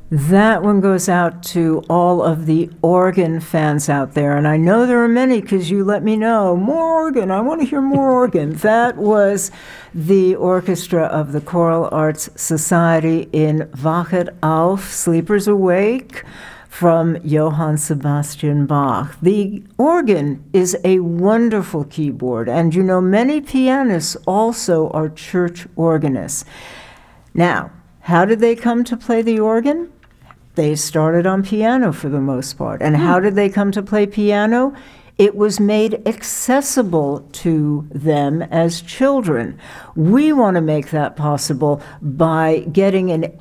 That one goes out to all of the organ fans out there. And I know there are many because you let me know. More organ. I want to hear more organ. That was the orchestra of the Choral Arts Society in Wachet auf, Sleepers Awake, from Johann Sebastian Bach. The organ is a wonderful keyboard. And you know, many pianists also are church organists. Now, how did they come to play the organ? They started on piano for the most part. And how did they come to play piano? It was made accessible to them as children. We want to make that possible by getting an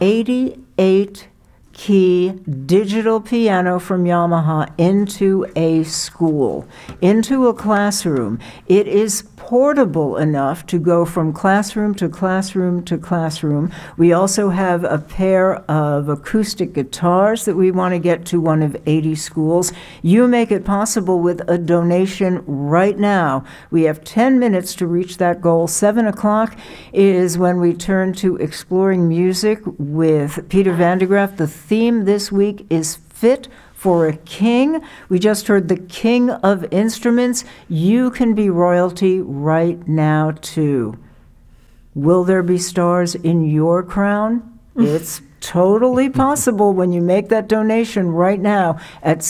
88-key digital piano from Yamaha into a school, into a classroom. It is portable enough to go from classroom to classroom to classroom. We also have a pair of acoustic guitars that we want to get to one of 80 schools. You make it possible with a donation right now. We have 10 minutes to reach that goal. 7 o'clock is when we turn to Exploring Music with Peter van de Graaff. The theme this week is Fit for a King. We just heard the King of Instruments. You can be royalty right now, too. Will there be stars in your crown? It's totally possible when you make that donation right now at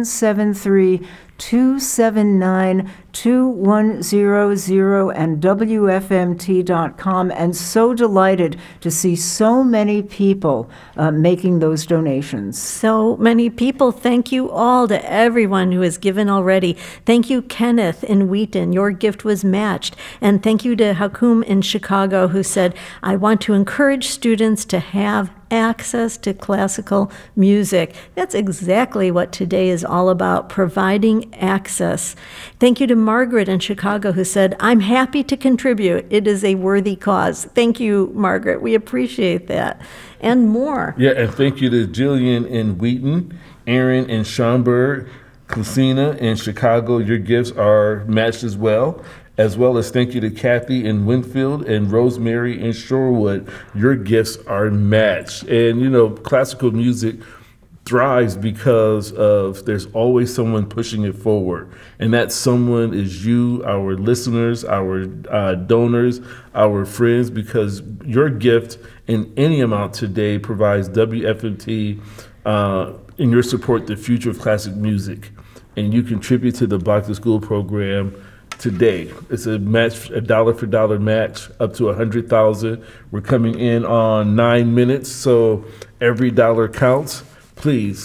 773-279-2100 and WFMT.com. And so delighted to see so many people making those donations. So many people. Thank you all to everyone who has given already. Thank you, Kenneth in Wheaton. Your gift was matched. And thank you to Hakum in Chicago, who said, I want to encourage students to have access to classical music. That's exactly what today is all about, providing access. Thank you to Margaret in Chicago, who said, I'm happy to contribute. It is a worthy cause. Thank you, Margaret. We appreciate that. And more. Yeah, and thank you to Jillian in Wheaton, Aaron in Schaumburg, Christina in Chicago. Your gifts are matched as well as thank you to Kathy in Winfield and Rosemary in Shorewood. Your gifts are matched. And, you know, classical music thrives because of there's always someone pushing it forward. And that someone is you, our listeners, our donors, our friends, because your gift in any amount today provides WFMT in your support the future of classic music. And you contribute to the Back to School program today. It's a match, a dollar for dollar match up to $100,000. We're coming in on 9 minutes, so every dollar counts. Please,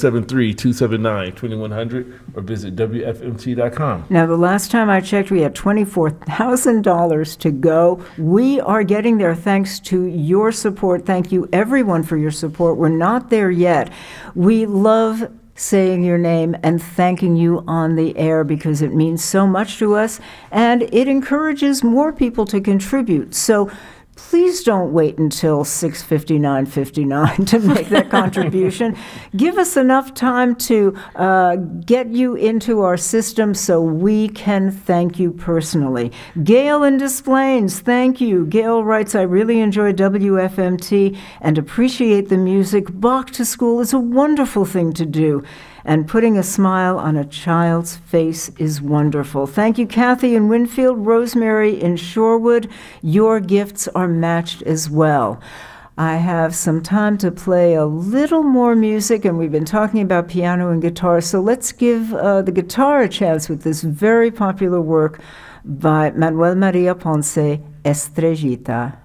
773-279-2100 or visit WFMT.com. Now, the last time I checked, we had $24,000 to go. We are getting there thanks to your support. Thank you, everyone, for your support. We're not there yet. We love saying your name and thanking you on the air because it means so much to us and it encourages more people to contribute. So please don't wait until 6:59:59 to make that contribution. Give us enough time to get you into our system so we can thank you personally. Gail in Des Plaines, thank you. Gail writes, I really enjoy WFMT and appreciate the music. Bach to School is a wonderful thing to do. And putting a smile on a child's face is wonderful. Thank you, Kathy in Winfield, Rosemary in Shorewood. Your gifts are matched as well. I have some time to play a little more music, and we've been talking about piano and guitar, so let's give the guitar a chance with this very popular work by Manuel Maria Ponce, Estrellita.